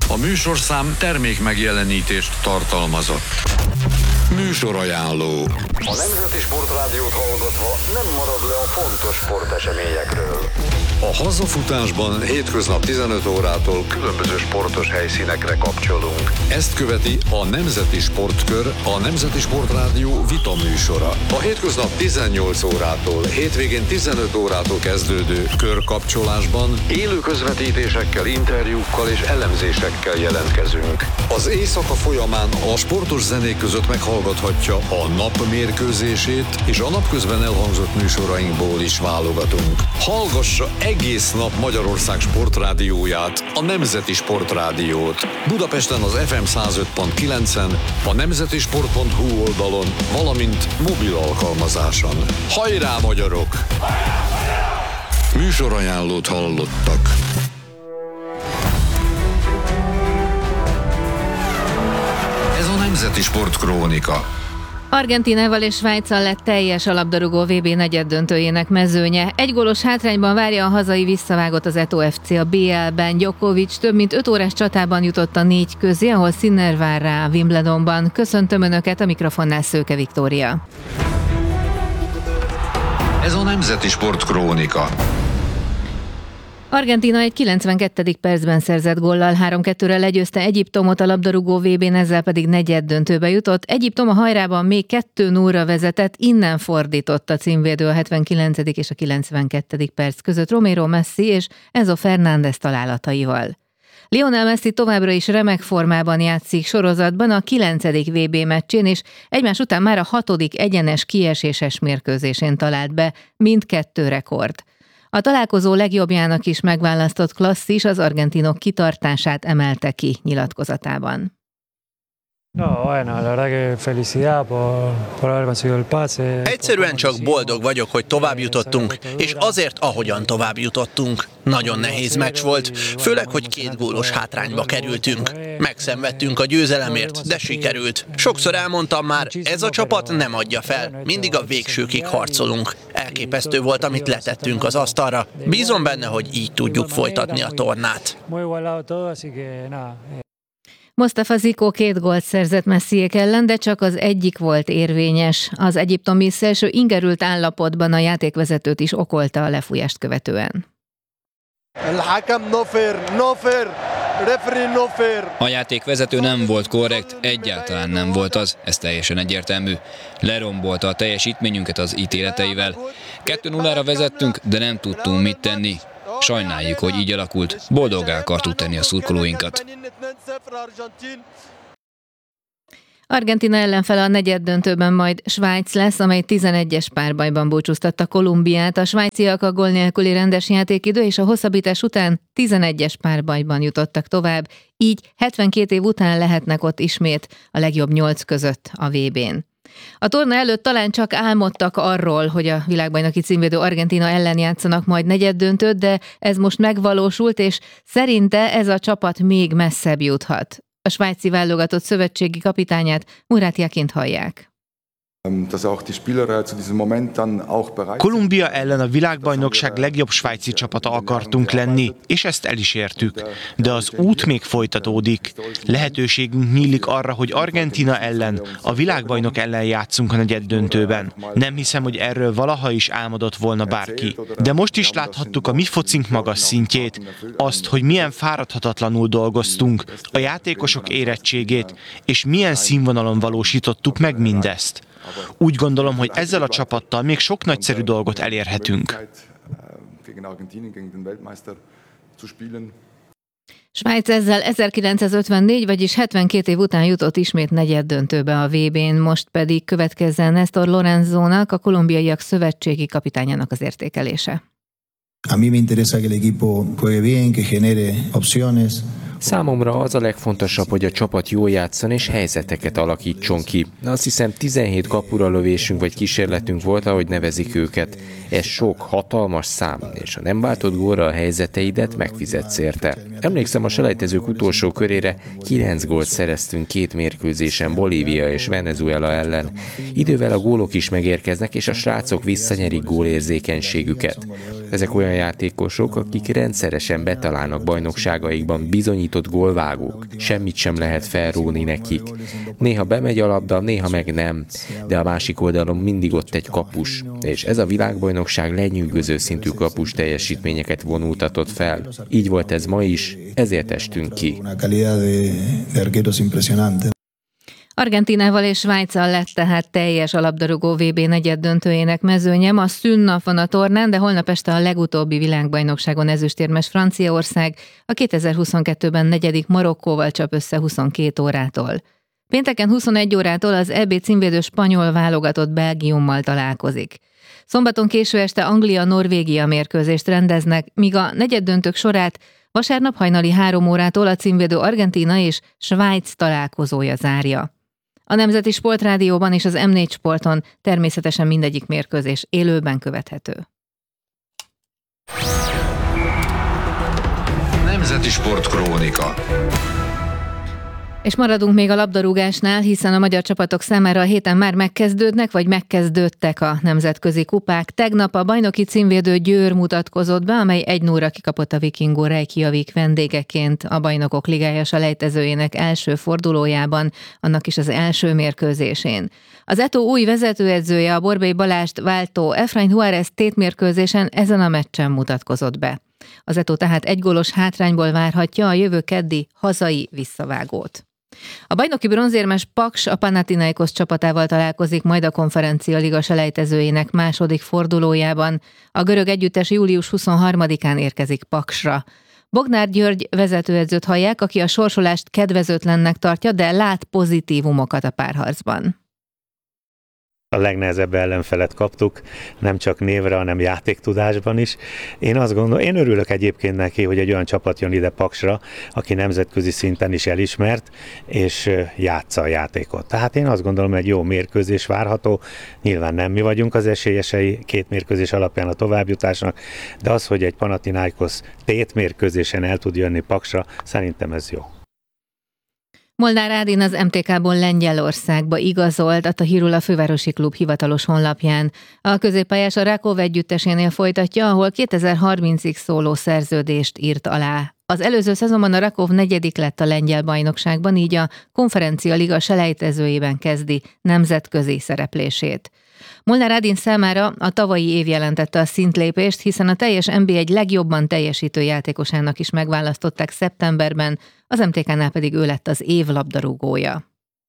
A műsorszám termék megjelenítést tartalmazott. Műsorajánló. A Nemzeti Sportrádiót hallgatva nem marad le a fontos sporteseményekről. A hazafutásban hétköznap 15 órától különböző sportos helyszínekre kapcsolunk. Ezt követi a Nemzeti Sportkör, a Nemzeti Sportrádió vita műsora. A hétköznap 18 órától, hétvégén 15 órától kezdődő körkapcsolásban élő közvetítésekkel, interjúkkal és elemzésekkel jelentkezünk. Az éjszaka folyamán a sportos zenék között meghallgathatja a nap mérkőzését, és a napközben elhangzott műsorainkból is válogatunk. Hallgassa egész nap Magyarország sportrádióját, a Nemzeti Sportrádiót. Budapesten az FM 105.9-en, a nemzetisport.hu oldalon, valamint mobil alkalmazáson. Hajrá, magyarok! Műsorajánlót hallottak. Ez a Nemzeti Sport Krónika. Argentínával és Svájccal lett teljes a labdarúgó VB negyeddöntőjének mezőnye. Egy gólos hátrányban várja a hazai visszavágott az Eto FC a BL-ben. Djokovic több mint 5 órás csatában jutott a 4 közé, ahol Sinner vár rá Wimbledonban. Köszöntöm Önöket, a mikrofonnál Szőke Viktória. Ez a Nemzeti Sport Krónika. Argentína egy 92. percben szerzett góllal 3-2-re legyőzte Egyiptomot a labdarúgó VB-n, ezzel pedig negyeddöntőbe jutott. Egyiptom a hajrában még 2-0-ra vezetett, innen fordított a címvédő a 79. és a 92. perc között Romero Messi és Enzo Fernández találataival. Lionel Messi továbbra is remek formában játszik sorozatban a 9. VB meccsén, és egymás után már a 6. egyenes kieséses mérkőzésén talált be, mindkettő rekord. A találkozó legjobbjának is megválasztott klasszis az argentinok kitartását emelte ki nyilatkozatában. Egyszerűen csak boldog vagyok, hogy tovább jutottunk, és azért, ahogyan tovább jutottunk. Nagyon nehéz meccs volt, főleg, hogy 2 gólos hátrányba kerültünk. Megszenvedtünk a győzelemért, de sikerült. Sokszor elmondtam már, ez a csapat nem adja fel, mindig a végsőkig harcolunk. Elképesztő volt, amit letettünk az asztalra. Bízom benne, hogy így tudjuk folytatni a tornát. Mostafa Zico 2 gólt szerzett Messiék ellen, de csak az egyik volt érvényes. Az egyiptomi szélső ingerült állapotban a játékvezetőt is okolta a lefújást követően. A játékvezető nem volt korrekt, egyáltalán nem volt az, ez teljesen egyértelmű. Lerombolta a teljesítményünket az ítéleteivel. 2-0-ra vezettünk, de nem tudtunk mit tenni. Sajnáljuk, hogy így alakult. Boldoggá akartuk tenni a szurkolóinkat. Argentína ellenfele a negyeddöntőben majd Svájc lesz, amely 11-es párbajban búcsúztatta Kolumbiát. A svájciak a gól nélküli rendes játékidő és a hosszabbítás után 11-es párbajban jutottak tovább, így 72 év után lehetnek ott ismét a legjobb 8 között a VB-n. A torna előtt talán csak álmodtak arról, hogy a világbajnoki címvédő Argentína ellen játszanak majd negyeddöntőt, de ez most megvalósult, és szerinte ez a csapat még messzebb juthat. A svájci válogatott szövetségi kapitányát Murat Yakint hallják. Kolumbia ellen a világbajnokság legjobb svájci csapata akartunk lenni, és ezt el is értük. De az út még folytatódik. Lehetőségünk nyílik arra, hogy Argentína ellen, a világbajnok ellen játszunk a negyeddöntőben. Nem hiszem, hogy erről valaha is álmodott volna bárki. De most is láthattuk a mi focink magas szintjét, azt, hogy milyen fáradhatatlanul dolgoztunk, a játékosok érettségét, és milyen színvonalon valósítottuk meg mindezt. Úgy gondolom, hogy ezzel a csapattal még sok nagyszerű dolgot elérhetünk. Svájc ezzel 1954, vagyis 72 év után jutott ismét negyeddöntőbe a VB-n, most pedig következzen Néstor Lorenzónak, a kolumbiaiak szövetségi kapitányának az értékelése. A mí me interesa que el equipo juegue bien, que genere opciones. Számomra az a legfontosabb, hogy a csapat jól játszon és helyzeteket alakítson ki. Azt hiszem 17 kapura lövésünk vagy kísérletünk volt, ahogy nevezik őket. Ez sok, hatalmas szám, és ha nem váltod gólra a helyzeteidet, megfizetsz érte. Emlékszem a selejtezők utolsó körére 9 gólt szereztünk 2 mérkőzésen Bolívia és Venezuela ellen. Idővel a gólok is megérkeznek, és a srácok visszanyerik gólérzékenységüket. Ezek olyan játékosok, akik rendszeresen betalálnak bajnokságaikban, bizonyított gólvágók. Semmit sem lehet felróni nekik. Néha bemegy a labda, néha meg nem, de a másik oldalon mindig ott egy kapus. És ez a világbajnokság lenyűgöző szintű kapus teljesítményeket vonultatott fel. Így volt ez ma is, ezért estünk ki. Argentínával és Svájccal lett tehát teljes a labdarúgó VB negyeddöntőjének mezőnye. Ma szünnap van a tornán, de holnap este a legutóbbi világbajnokságon ezüstérmes Franciaország a 2022-ben negyedik Marokkóval csap össze 22 órától. Pénteken 21 órától az EB címvédő spanyol válogatott Belgiummal találkozik. Szombaton késő este Anglia-Norvégia mérkőzést rendeznek, míg a negyeddöntők sorát vasárnap hajnali 3 órától a címvédő Argentína és Svájc találkozója zárja. A Nemzeti Sportrádióban és az M4 Sporton természetesen mindegyik mérkőzés élőben követhető. Nemzeti Sport Krónika. És maradunk még a labdarúgásnál, hiszen a magyar csapatok számára a héten már megkezdődnek, vagy megkezdődtek a nemzetközi kupák. Tegnap a bajnoki címvédő Győr mutatkozott be, amely 1-0-ra kikapott a Vikingó Reykjavik vendégeként a Bajnokok Ligája selejtezőjének első fordulójában, annak is az első mérkőzésén. Az Eto új vezetőedzője, a Borbély Balást váltó Efrain Juárez tétmérkőzésen ezen a meccsen mutatkozott be. Az Eto tehát 1 gólos hátrányból várhatja a jövő keddi hazai visszavágót. A bajnoki bronzérmes Paks a Panathinaikos csapatával találkozik majd a Konferencia Liga selejtezőjének második fordulójában. A görög együttes július 23-án érkezik Paksra. Bognár György vezetőedzőt hallják, aki a sorsolást kedvezőtlennek tartja, de lát pozitívumokat a párharcban. A legnehezebb ellenfelet kaptuk, nem csak névre, hanem játéktudásban is. Én örülök egyébként neki, hogy egy olyan csapat jön ide Paksra, aki nemzetközi szinten is elismert, és játsza a játékot. Tehát én azt gondolom, hogy egy jó mérkőzés várható. Nyilván nem mi vagyunk az esélyesei 2 mérkőzés alapján a továbbjutásnak, de az, hogy egy Panathinaikos tétmérkőzésen el tud jönni Paksra, szerintem ez jó. Molnár Ádin az MTK-ból Lengyelországba igazolt, a Tahirul a fővárosi klub hivatalos honlapján. A középpályás a Rakov együttesénél folytatja, ahol 2030-ig szóló szerződést írt alá. Az előző szezonban a Rakov 4. lett a lengyel bajnokságban, így a Konferencia Liga selejtezőjében kezdi nemzetközi szereplését. Molnár Ádin számára a tavalyi év jelentette a szintlépést, hiszen a teljes NB1 legjobban teljesítő játékosának is megválasztották szeptemberben, az MTK-nál pedig ő lett az év labdarúgója.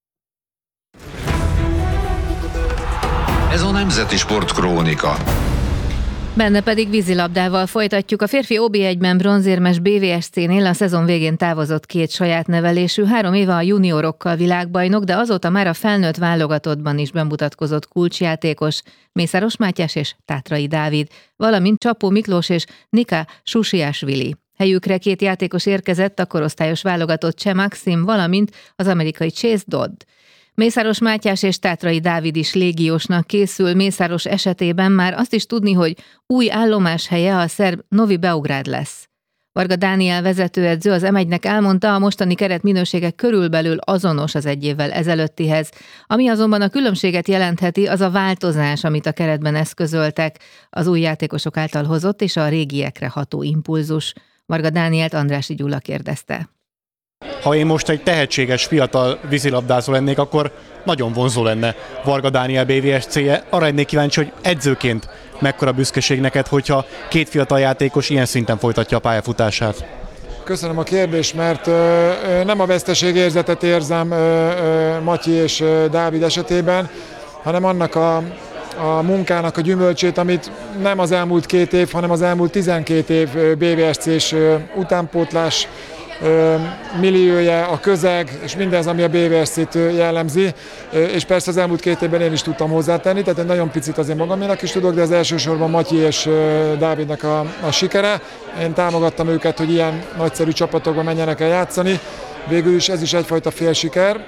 Ez a Nemzeti Sport Krónika. Benne pedig vízilabdával folytatjuk. A férfi OB1-ben bronzérmes BVSC-nél a szezon végén távozott 2 saját nevelésű, 3 éve a juniorokkal világbajnok, de azóta már a felnőtt válogatottban is bemutatkozott kulcsjátékos, Mészáros Mátyás és Tátrai Dávid, valamint Csapó Miklós és Nika Susiasvili. Helyükre 2 játékos érkezett, a korosztályos válogatott Cseh Maxim, valamint az amerikai Chase Dodd. Mészáros Mátyás és Tátrai Dávid is légiósnak készül. Mészáros esetében már azt is tudni, hogy új állomáshelye a szerb Novi Beograd lesz. Varga Dániel vezetőedző az M1-nek elmondta, a mostani keretminőségek körülbelül azonos az 1 évvel ezelőttihez. Ami azonban a különbséget jelentheti, az a változás, amit a keretben eszközöltek, az új játékosok által hozott és a régiekre ható impulzus. Varga Dánielt Andrássy Gyula kérdezte. Ha én most egy tehetséges fiatal vízilabdázó lennék, akkor nagyon vonzó lenne Varga Dániel BVSC-je. Arra lennék kíváncsi, hogy edzőként mekkora büszkeség neked, hogyha 2 fiatal játékos ilyen szinten folytatja a pályafutását. Köszönöm a kérdést, mert nem a veszteségérzetet érzem Matyi és Dávid esetében, hanem annak a munkának a gyümölcsét, amit nem az elmúlt 2 év, hanem az elmúlt 12 év BVSC-s utánpótlás milliója, a közeg és mindez, ami a BVSC-t jellemzi, és persze az elmúlt 2 évben én is tudtam hozzátenni, tehát egy nagyon picit azért magaménak is tudok, de az elsősorban Matyi és Dávidnak a sikere. Én támogattam őket, hogy ilyen nagyszerű csapatokban menjenek el játszani, végül is ez is egyfajta félsiker,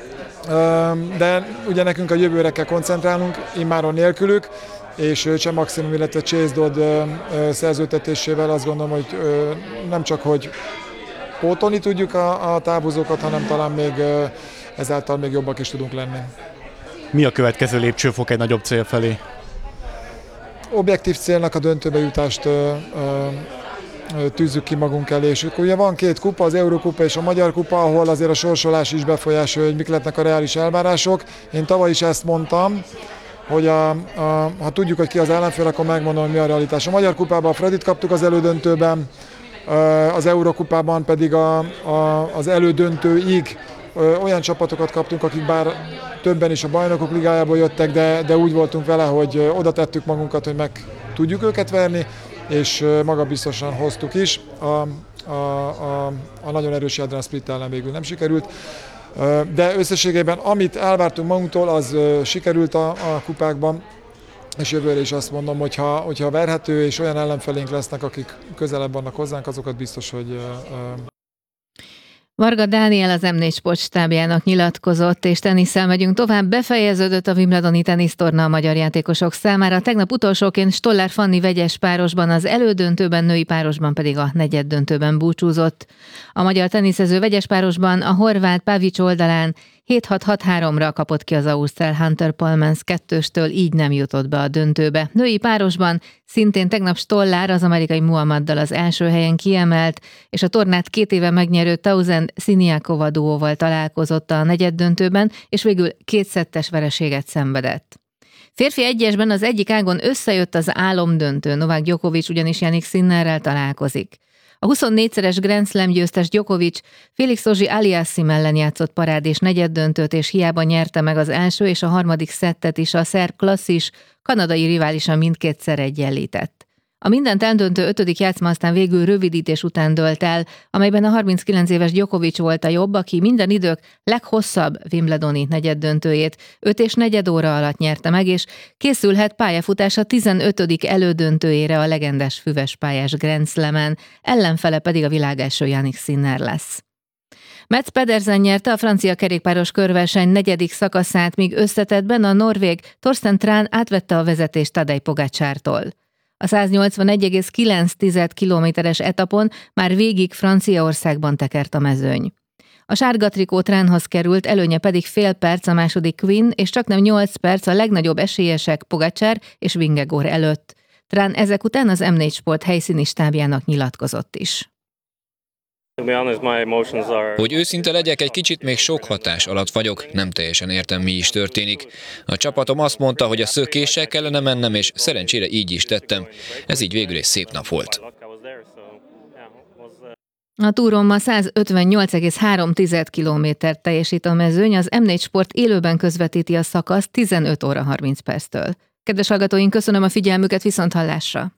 de ugye nekünk a jövőre kell koncentrálnunk, immáron nélkülük, és Cseh Maximum, illetve Chase Dodd szerződtetésével azt gondolom, hogy nem csak hogy pótolni tudjuk a távozókat, hanem talán még ezáltal még jobbak is tudunk lenni. Mi a következő lépcsőfok egy nagyobb cél felé? objektív célnak a döntőbe jutást tűzzük ki magunk elé. És ugye van két kupa, az Eurókupa és a Magyar Kupa, ahol azért a sorsolás is befolyásolja, hogy mik lehetnek a reális elvárások. Én tavaly is ezt mondtam, hogy ha tudjuk, hogy ki az ellenfél, akkor megmondom, hogy mi a realitás. A Magyar Kupában a Fredit kaptuk az elődöntőben, az Eurókupában pedig az elődöntőig olyan csapatokat kaptunk, akik bár többen is a Bajnokok Ligájából jöttek, de úgy voltunk vele, hogy oda tettük magunkat, hogy meg tudjuk őket verni, és magabiztosan hoztuk is. A nagyon erős Jadran Split ellen végül nem sikerült. De összességében, amit elvártunk magunktól, az sikerült a kupákban, és jövőre is azt mondom, hogyha verhető és olyan ellenfelénk lesznek, akik közelebb vannak hozzánk, azokat biztos, hogy... Varga Dániel az M4 sportstábjának nyilatkozott, és tenisszel megyünk tovább. Befejeződött a wimbledoni tenisztorna a magyar játékosok számára. Tegnap utolsóként Stollár Fanni vegyes párosban, az elődöntőben, női párosban pedig a negyeddöntőben búcsúzott. A magyar teniszező vegyes párosban a horvát Pavic oldalán 7-6-6-3-ra kapott ki az ausztrál Hunter Palmans 2-től, így nem jutott be a döntőbe. Női párosban szintén tegnap Stollár az amerikai Muhammaddal az első helyen kiemelt, és a tornát 2 éve megnyerő Tausen Siniakova duóval találkozott a negyeddöntőben, és végül 2 szettes vereséget szenvedett. Férfi egyesben az egyik ágon összejött az álomdöntő, Novák Djokovic ugyanis Jannik Sinnerrel találkozik. A 24-szeres Grand Slam győztes Djokovic Félix Auger-Aliassime ellen játszott parádés negyeddöntőt, és hiába nyerte meg az első és a harmadik szettet is, a szerb klasszis kanadai riválisa mindkétszer egyenlített. A mindent eldöntő 5. játszma aztán végül rövidítés után dőlt el, amelyben a 39 éves Djokovic volt a jobb, aki minden idők leghosszabb wimbledoni negyeddöntőjét 5,4 óra alatt nyerte meg, és készülhet pályafutása 15. elődöntőjére a legendás füves pályás Grand Slamen, ellenfele pedig a világ első Jannik Sinner lesz. Mats Pedersen nyerte a francia kerékpáros körverseny 4. szakaszát, míg összetettben a norvég Torsten Tran átvette a vezetést Tadej Pogačartól. A 181,9 kilométeres etapon már végig Franciaországban tekert a mezőny. A sárga trikó Tranhoz került, előnye pedig fél perc a második Quinn, és csaknem 8 perc a legnagyobb esélyesek Pogačar és Vingegaard előtt. Tran ezek után az M4 Sport helyszíni stábjának nyilatkozott is. Hogy őszinte legyek, egy kicsit még sok hatás alatt vagyok, nem teljesen értem, mi is történik. A csapatom azt mondta, hogy a szökéssel kellene mennem, és szerencsére így is tettem. Ez így végül egy szép nap volt. A túron ma 158,3 kilométert teljesít a mezőny, az M4 Sport élőben közvetíti a szakaszt 15 óra 30 perctől. Kedves hallgatóink, köszönöm a figyelmüket, viszonthallásra!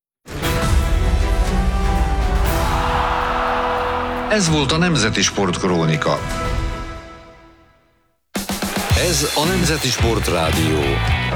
Ez volt a Nemzeti Sportkrónika. Ez a Nemzeti Sport Rádió.